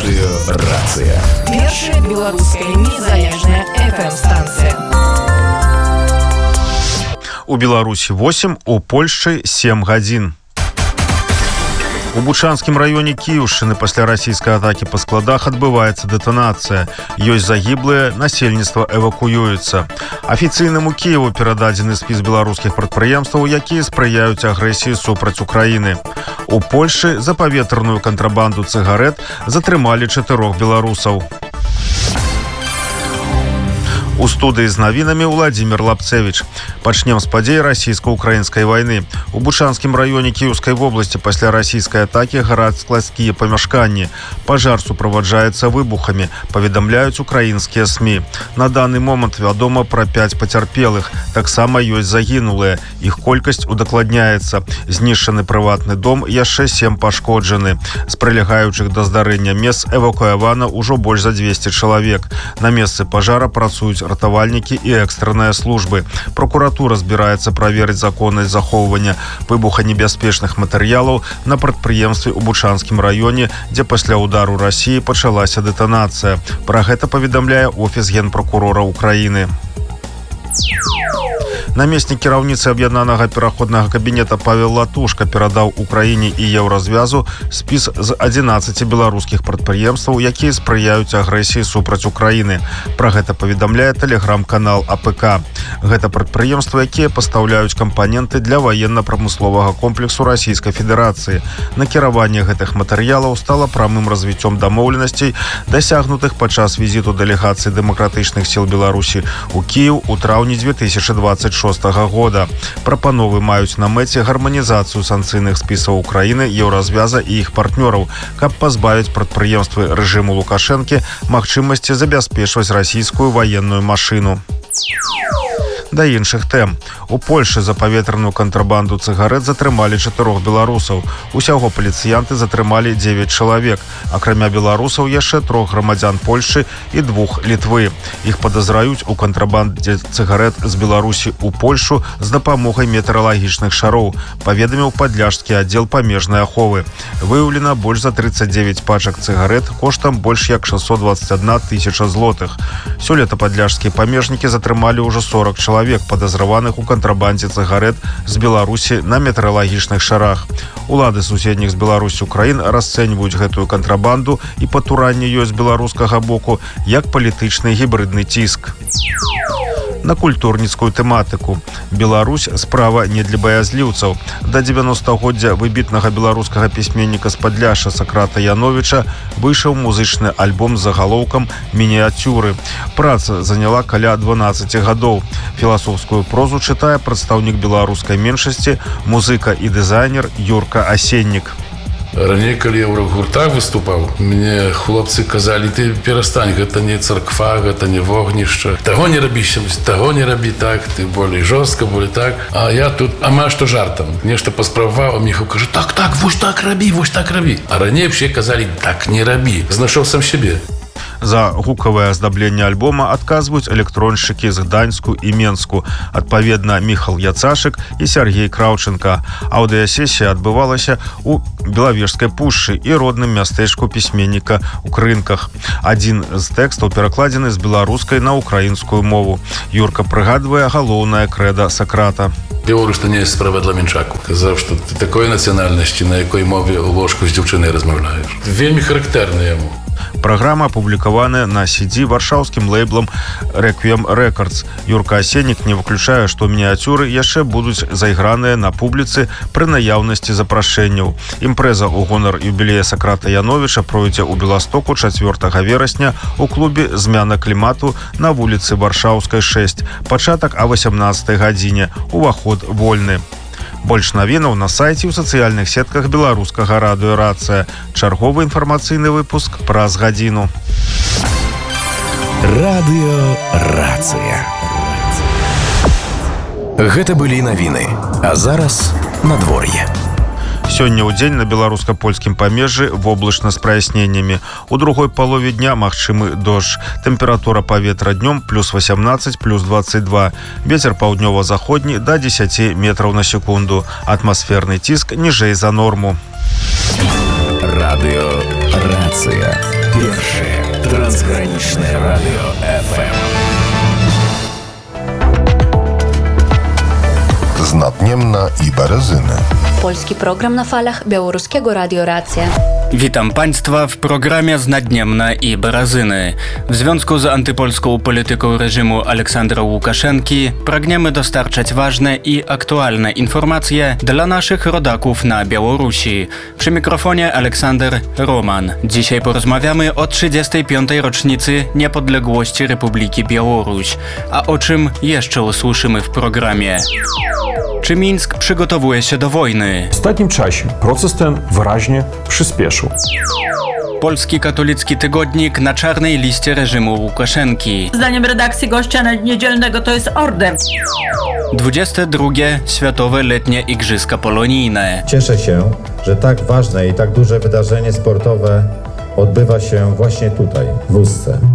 Радыёрацыя. Першая беларуская незалежная FM-станцыя. У Беларусі 8, у Польшчы 7 гадзін. У Бучанскім раёне Кіеўшчыны пасля расійскай атакі па складах адбываецца дэтанацыя. Ёсць загіблыя, насельніцтва эвакуюецца. Афіцыйнаму Кіеву перададзены спіс беларускіх прадпрыемстваў, якія спрыяюць агрэсіі супраць Украіны. У Польшчы за паветраную кантрабанду цыгарэт затрымалі 4 беларусаў. У студыі з навінамі Владзімир Лапцевіч. Пачнем з падзей расійска-украінскай вайны. У Бучанскім раёне Кіеўскай вобласці пасля расійскай атакі гараць складскія памяшканні. Пажар суправаджаецца выбухамі, паведамляюць украінскія СМІ. На даны момант вядома пра 5 пацярпелых. Таксама ёсць загінулыя. Іх колькасць удакладняецца. Знішчаны прыватны дом, яшчэ 7 пашкоджаны. З прылягаючых да здарэння месц эвакуявана ўжо больш за 200 чалавек. На месцы пажара працуюць ратавальнікі і экстранныя службы. Прокуратура збіраецца праверыць законнасць захоўвання выбуханебяспечных матэрыялаў на прадпрыемстве ў Бучанскім раёне, дзе пасля удару Расіі пачалася дэтанацыя. Пра гэта паведамляе офіс генпракурора Украіны. Намеснік кіраўніцы аб'яднанага пераходнага кабінета Павел Латушка перадаў Украіне і Еўразвязу спіс з 11 беларускіх прадпрыемстваў, якія спрыяюць агрэсіі супраць Украіны. Пра гэта паведамляе тэлеграм-канал АПК. Гэта прадпрыемствы, якія пастаўляюць кампаненты для ваенна-прамысловага комплексу Расійскай Федэрацыі. Накіраванне гэтых матэрыялаў стала прамым развіццём дамоўленасцей, дасягнутых падчас візіту дэлегацыі дэмакратычных сіл Беларусі ў Кіеў у траўні 2026 года. Прапановы маюць на мэце гарманізацыю санкцыйных спісаў Украіны, Еўразвяза і іх партнёраў, каб пазбавіць прадпрыемствы рэжыму Лукашэнкі магчымасці забяспечваць расійскую ваенную машыну. Да іншых тэм. У Польшы за паветраную кантрабанду цыгарэт затрымалі 4 беларусаў. Усяго паліцыянты затрымалі 9 чалавек. Акрамя беларусаў яшчэ 3 грамадзян Польшчы і 2 Літвы. Іх падазраюць у кантрабандзе цыгарэт з Беларусі ў Польшу з дапамогай метэаралагічных шароў, паведаміў падляшскі аддзел памежнай аховы. Выяўлена больш за 39 пачак цыгарэт коштам больш як 621 тысяча злотых. Сёлета падляшскія памежнікі затрымалі ўжо 40 чалавек, падазраваных у кантрабандзе цыгарэт з Беларусі на метэаралагічных шарах. Улады суседніх з Беларусю краін расцэньваюць гэтую кантрабанду і патуранне ёй з беларускага боку як палітычны гібридны ціск. На культурніцкую тэматыку. Беларусь – справа не для баязліўцаў. Да 90-годдзя выбітнага беларускага пісьменніка з Падляшша Сакрата Яновіча выйшаў музычны альбом з загалоўкам «Мініяцюры». Праца заняла каля 12 гадоў. Філасофскую прозу чытае прадстаўнік беларускай меншасці, музыка і дызайнер Юрка Асеннік. Раней, калі я ў гуртах выступаў, мне хлопцы казалі: ты перастань, гэта не царква, гэта не вогнішча. Таго не рабі, таго не рабі так, ты болей жорстка, болей так. А я тут амаль што жартам. Нешта паспрабаваў, а мне кажу: так, вось так рабі, вось так рабі. А раней все казалі: так не рабі. Знайшоў сам сябе. За гукавае аздабленне альбома адказваюць электроншчыкі з Гданьску і Менску, адпаведна Міхал Яцашык і Сергей Краўченка. Аўдыасесія адбывалася ў Белавежскай пушчы і родным мястэчку пісьменніка ў Крынках. Адзін з тэкстаў перакладзены з беларускай на украінскую мову. Юрка прыгадвае галоўнае крэда Сакрата. Гаварыў, што не ёсць справа для мінчаку. Казаў, што ты такой нацыянальнасці, на якой мове ў ложку з дзяўчынай размаўляеш. Вельмі характэрна яму. Праграма апублікаваная на CD варшаўскім лейблам Requiem Records. Юрка Асеннік не выключае, што мініяцюры яшчэ будуць зайграныя на публіцы пры наяўнасці запрашэнняў. Імпрэза ў гонар юбілея Сакрата Яновіча пройдзе ў Беластоку 4 верасня у клубе «Змяна клімату» на вуліцы Варшаўскай, 6. Пачатак о 18 гадзіне. Уваход вольны. Больш навінаў на сайце ў сацыяльных сетках беларускага радыёрацыя. Чарговы інфармацыйны выпуск праз гадзіну. Радыёрацыя. Гэта былі навіны. А зараз надвор'е. Сёння ў дзень на беларуска-польскім памежжы воблачна з праясненнямі. У другой палове дня магчымы дождж. Тэмпература паветра днём плюс 18, плюс 22. Вецер паўднёва-заходні да 10 метраў на секунду. Атмасферны ціск ніжэй за норму. Радыёрацыя. Pierwsze transgraniczne radio FM. Z Nadniemna i Berezyny. Polski program na falach Białoruskiego Radio Racja. Witam Państwa w programie z Nadniemna i Berezyny. W związku z antypolską polityką reżimu Aleksandra Łukaszenki pragniemy dostarczać ważne i aktualne informacje dla naszych rodaków na Białorusi. Przy mikrofonie Aleksander Roman. Dzisiaj porozmawiamy o 35. rocznicy niepodległości Republiki Białoruś. A o czym jeszcze usłyszymy w programie? Czy Mińsk przygotowuje się do wojny? W ostatnim czasie proces ten wyraźnie przyspieszył. Polski katolicki tygodnik na czarnej liście reżimu Łukaszenki. Zdaniem redakcji gościa niedzielnego to jest order. 22. Światowe letnie Igrzyska Polonijne. Cieszę się, że tak ważne i tak duże wydarzenie sportowe odbywa się właśnie tutaj, w Ustce.